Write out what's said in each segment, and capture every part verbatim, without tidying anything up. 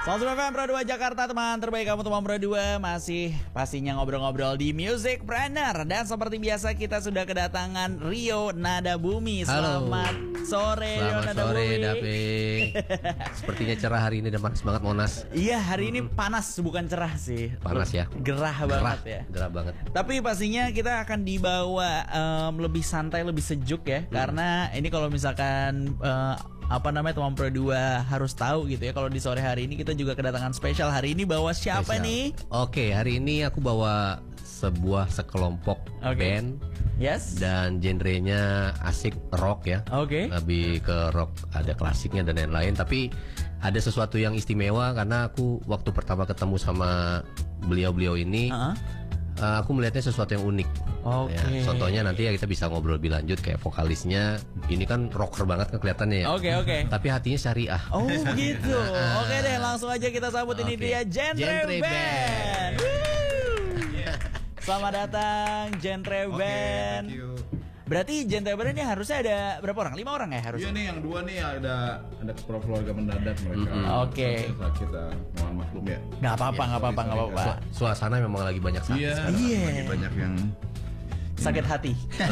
seratus F M Pro dua Jakarta, teman terbaik kamu teman Pro dua. Masih pastinya ngobrol-ngobrol di Music Planner. Dan seperti biasa kita sudah kedatangan Rio Nadabumi. Selamat Halo. sore Rio Selamat Nadabumi. sore Dape. Sepertinya cerah hari ini dan panas banget Monas. Iya, hari ini panas, bukan cerah sih. Panas ya. Gerah, Gerah banget ya. Gerah banget. Tapi pastinya kita akan dibawa um, lebih santai, lebih sejuk ya. Hmm. Karena ini kalau misalkan uh, apa namanya teman Pro dua harus tahu gitu ya, kalau di sore hari ini kita juga kedatangan spesial. Hari ini bawa siapa Spesial. nih? Oke, hari ini aku bawa sebuah sekelompok Oke. band. Yes. Dan genrenya asik rock ya. Oke. Lebih ke rock, ada klasiknya dan lain-lain. Tapi ada sesuatu yang istimewa karena aku waktu pertama ketemu sama beliau-beliau ini, Uh-huh. uh, aku melihatnya sesuatu yang unik. Oke. Ya, contohnya nanti ya kita bisa ngobrol lebih lanjut, kayak vokalisnya ini kan rocker banget kan kelihatannya ya. Oke, oke. Tapi hatinya syariah. Oh begitu. Oke deh, langsung aja kita sambut. Ini Oke. dia Genre, Genre Band. Band. Woo. Selamat datang Genre Oke, Band. thank you. Berarti Genre Band ini harusnya ada berapa orang? Lima orang ya Iya harusnya? nih yang dua nih ada ada keluarga mendadak mereka. Mm-mm. Oke. Saat kita mohon maklum ya. Nggak apa-apa, nggak apa-apa, nggak apa-apa. Su- Suasana memang lagi banyak sakit. Iya. Iya. Lagi banyak yang Sakit hati.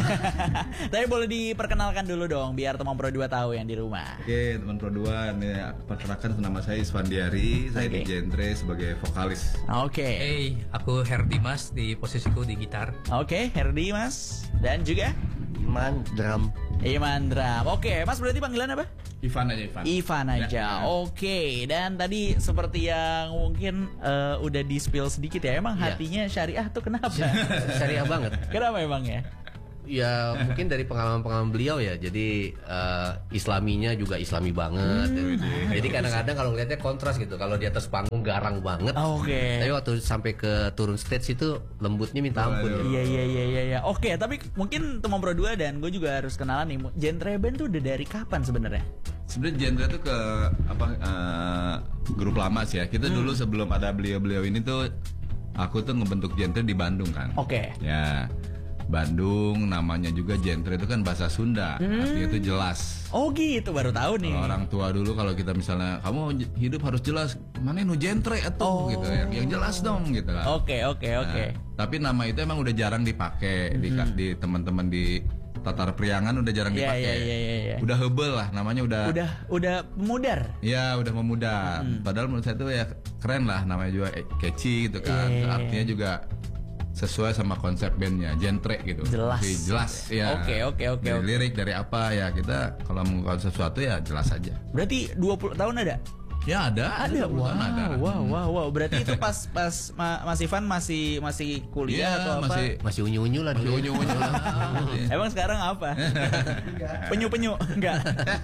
Tapi boleh diperkenalkan dulu dong, biar teman Pro dua tahu yang di rumah. Oke, teman Pro dua, ini perkenalkan nama saya Isfandiari, saya Oke. di Genre sebagai vokalis. Oke. Hey, aku Herdimas di posisiku di gitar. Oke, Herdi Mas. Dan juga Iman drum. Iman Dram. Oke, Mas berarti panggilan apa? Ivan aja Ivan. Ivan aja. Ya, ya. Oke. Dan tadi seperti yang mungkin eh, udah di spill sedikit ya, emang Iya. hatinya syariah tuh kenapa? Syariah banget. Kenapa emang ya? Ya mungkin dari pengalaman-pengalaman beliau ya. Jadi eh, Islaminya juga Islami banget. Jadi kadang-kadang kalau ngeliatnya kontras gitu. Kalau di atas panggung garang banget. Oke. Tapi waktu sampai ke turun stage itu lembutnya minta ampun. Waduh. Iya iya iya iya iya. Oke, tapi mungkin teman Pro dua dan gue juga harus kenalan nih. Genre Band tuh udah dari kapan sebenarnya? Sebenarnya Genre tuh ke apa eh, grup lama sih ya. Kita Hmm. dulu sebelum ada beliau-beliau ini tuh aku tuh ngebentuk Genre di Bandung kan. Oke. Ya. Bandung namanya juga Genre itu kan bahasa Sunda, Hmm. artinya itu jelas. Oh gitu, baru tahu nih. Kalau orang tua dulu kalau kita misalnya kamu j- hidup harus jelas, mana nu genre Oh. atau gitu yang, yang jelas dong gitu kan. Oke oke Nah, oke. tapi nama itu emang udah jarang dipakai di, di teman-teman di Tatar Priangan udah jarang Iya, dipakai. iya, iya, iya, iya. Udah hebel lah namanya udah. Udah udah memudar. Ya udah memudar. Padahal menurut saya itu ya keren lah namanya juga eh, catchy gitu kan. Iya, iya, iya. Artinya juga sesuai sama konsep bandnya, genre gitu. Jelas. Jadi jelas ya. Oke, oke, oke, Dari oke. lirik dari apa ya kita kalau mengungkapkan sesuatu ya jelas aja. Berarti dua puluh tahun ada? Ya ada. Ada. Bukan Wow, ada. wow, wow, wow. Berarti itu pas pas Ma- Mas Ivan masih masih kuliah Iya, atau apa? masih Masih unyu-unyu lah masih dulu. unyu-unyu lah. Emang sekarang apa? Penyu-penyu? Enggak.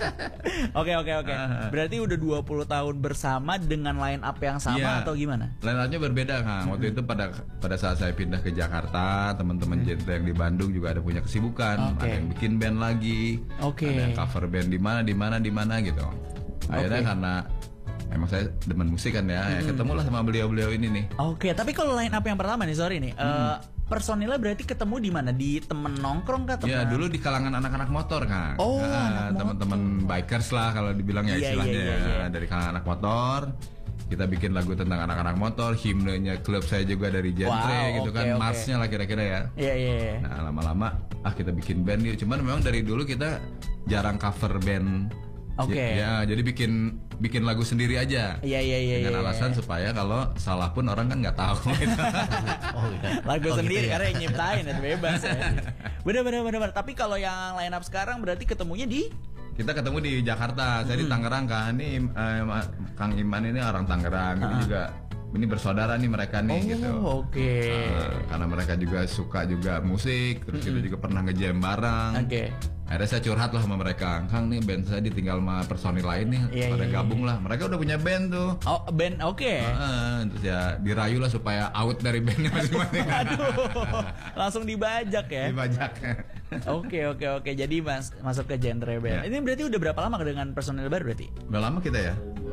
Oke, oke, oke. Berarti udah dua puluh tahun bersama dengan line up yang sama Iya. atau gimana? Line-up-nya berbeda Kang. Waktu itu pada pada saat saya pindah ke Jakarta, teman-teman Genre yang di Bandung juga ada punya kesibukan, Oke. ada yang bikin band lagi, Oke. ada yang cover band di mana di mana di mana gitu. Akhirnya Oke. karena emang saya demen musik kan ya, ya ketemulah sama beliau-beliau ini nih. Oke, tapi kalau line up yang pertama nih, sorry nih. eh, personilnya berarti ketemu di mana? Di temen nongkrong kah? Temen... Ya dulu di kalangan anak-anak motor kan. Oh, Nah, anak teman-teman bikers lah kalau dibilang ya Iya, istilahnya iya, iya, iya. dari kalangan anak motor. Kita bikin lagu tentang anak-anak motor, himnenya klub saya juga dari Genre Wow, gitu oke, kan, oke. marsnya lah kira-kira ya. Iya, iya, iya. Nah lama-lama ah kita bikin band yuk. Cuman memang dari dulu kita jarang cover band. Oke. Ya jadi bikin bikin lagu sendiri aja. Iya, iya, iya. Dengan iya, alasan iya. supaya kalau salah pun orang kan nggak tahu. Gitu. Oh, iya. Lagu Oh, sendiri gitu ya. karena yang nyiptain itu bebas ya. Bener bener bener bener. Tapi kalau yang line up sekarang berarti ketemunya di Kita ketemu di Jakarta, saya di Tangerang kan. Ini eh, Ma- Kang Iman ini orang Tangerang, ini juga ini bersaudara nih mereka nih gitu. Oh, oke. Nah, karena mereka juga suka juga musik, terus kita juga pernah ngejam bareng. Oke. Akhirnya saya curhat lah sama mereka, Kang nih band saya ditinggal sama personil lain nih, Iya, pada iya, gabung lah. Mereka udah punya band tuh. Oh, band oke. Heeh, terus ya dirayu lah supaya out dari bandnya masing-masing. Aduh, langsung dibajak ya. Dibajak. Oke oke oke. Jadi mas masuk ke genre band. Ya. Ini berarti udah berapa lama dengan personil baru berarti? Udah lama kita ya?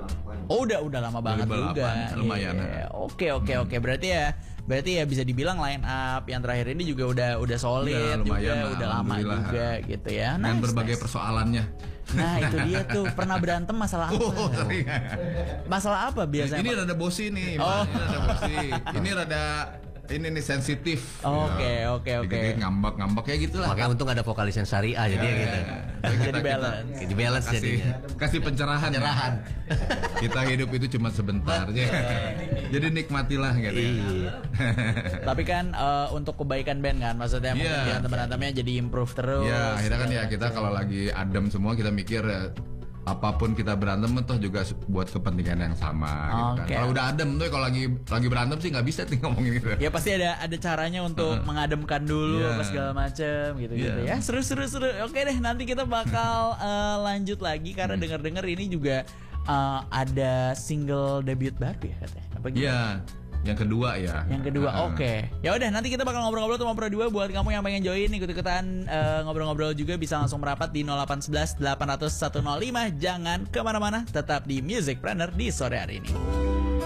Oh udah udah lama banget dua ribu delapan, juga. lumayan. Iya. Oke oke oke berarti ya berarti ya bisa dibilang line up yang terakhir ini juga udah udah solid Udah, juga lumayan lah, udah lama alhamdulillah. juga gitu ya. Dan Nice, berbagai nice. persoalannya. Nah itu dia tuh pernah berantem masalah apa? Oh, sering. Masalah apa biasanya? Ini Pak? rada bosi nih, Oh. ini rada bosi. Ini rada ini nih sensitif. Oke, Ya. oke, oke. Dikit-dikit ngambek-ngambek kayak gitulah. Makanya untung ada vokalis yang syariah jadi ya gitu. Jadi balance. Jadi balance kasih, jadinya. kasih pencerahan. Pencerahan. Kita hidup itu cuma sebentar. Jadi nikmatilah gitu. Iya. Tapi kan eh, untuk kebaikan band kan, maksudnya mungkin Iya. berantem-berantemnya jadi improve terus. Ya, akhirnya kan ya kita kalau lagi adem semua kita mikir ya, apapun kita berantem toh juga buat kepentingan yang sama gitu kan. Oke. Kalau udah adem tuh kalau lagi lagi berantem sih nggak bisa tuh ngomongin gitu. Ya pasti ada ada caranya untuk mengademkan dulu Iya. apa segala macem gitu-gitu Iya. ya. Seru seru seru. Oke deh, nanti kita bakal eh, lanjut lagi karena Hmm. dengar-dengar ini juga eh, ada single debut baru ya katanya. Apa gimana? Iya, yang kedua ya. Yang kedua, Heeh. oke. Ya udah, nanti kita bakal ngobrol-ngobrol sama Pro dua. Buat kamu yang pengen join, ikut-ikutan eh, ngobrol-ngobrol juga bisa langsung merapat di nol delapan satu satu delapan nol nol satu nol lima. Jangan kemana-mana, tetap di Musicpreneur di sore hari ini.